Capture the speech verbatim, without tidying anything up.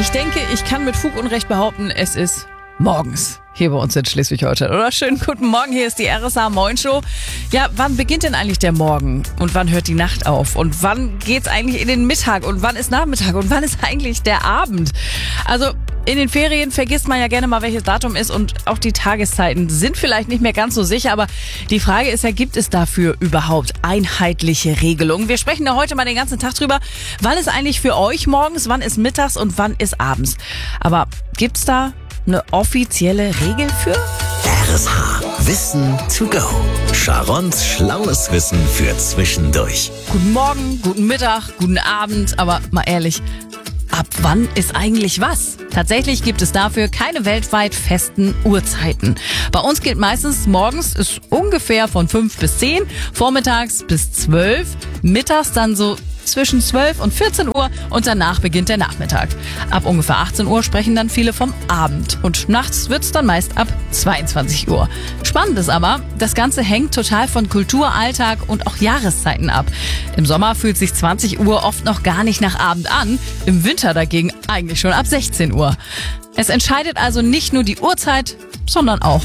Ich denke, ich kann mit Fug und Recht behaupten, es ist morgens hier bei uns in Schleswig-Holstein, oder? Schönen guten Morgen, hier ist die R S A Moin Show. Ja, wann beginnt denn eigentlich der Morgen? Und wann hört die Nacht auf? Und wann geht's eigentlich in den Mittag? Und wann ist Nachmittag? Und wann ist eigentlich der Abend? Also in den Ferien vergisst man ja gerne mal, welches Datum ist, und auch die Tageszeiten sind vielleicht nicht mehr ganz so sicher, aber die Frage ist ja, gibt es dafür überhaupt einheitliche Regelungen? Wir sprechen da heute mal den ganzen Tag drüber. Wann ist eigentlich für euch morgens, wann ist mittags und wann ist abends? Aber gibt's da eine offizielle Regel für? R S H Wissen to go. Sharons schlaues Wissen für zwischendurch. Guten Morgen, guten Mittag, guten Abend, aber mal ehrlich, ab wann ist eigentlich was? Tatsächlich gibt es dafür keine weltweit festen Uhrzeiten. Bei uns gilt meistens, morgens ist ungefähr von fünf bis zehn, vormittags bis zwölf, mittags dann so zwischen zwölf und vierzehn Uhr und danach beginnt der Nachmittag. Ab ungefähr achtzehn Uhr sprechen dann viele vom Abend und nachts wird's dann meist ab zweiundzwanzig Uhr. Spannend ist aber, das Ganze hängt total von Kultur, Alltag und auch Jahreszeiten ab. Im Sommer fühlt sich zwanzig Uhr oft noch gar nicht nach Abend an, im Winter dagegen eigentlich schon ab sechzehn Uhr. Es entscheidet also nicht nur die Uhrzeit, sondern auch